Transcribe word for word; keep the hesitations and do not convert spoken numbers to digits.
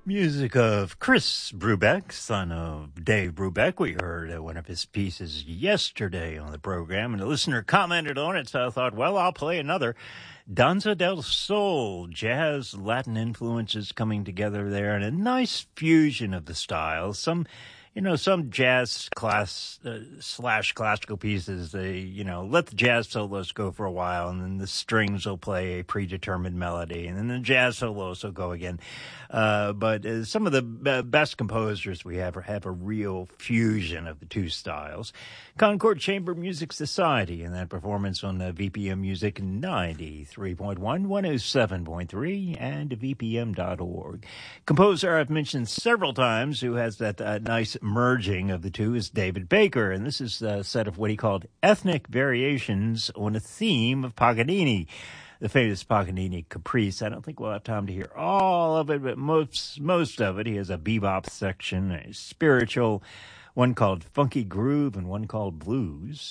Music of Chris Brubeck, son of Dave Brubeck. We heard uh, one of his pieces yesterday on the program, and a listener commented on it, so I thought, well, I'll play another. Danza del Sol, jazz, Latin influences coming together there, and a nice fusion of the styles. Some, you know, some jazz class uh, slash classical pieces, they, you know, let the jazz solos go for a while, and then the strings will play a predetermined melody, and then the jazz solos will go again. Uh, but uh, some of the b- best composers we have have a real fusion of the two styles. Concord Chamber Music Society, and that performance on uh, V P M Music ninety-three point one, one oh seven point three, and V P M dot org. Composer I've mentioned several times who has that uh, nice merging of the two is David Baker, and this is a set of what he called ethnic variations on a theme of Paganini, the famous Paganini Caprice. I don't think we'll have time to hear all of it, but most most of it. He has a bebop section, a spiritual, one called Funky Groove, and one called Blues.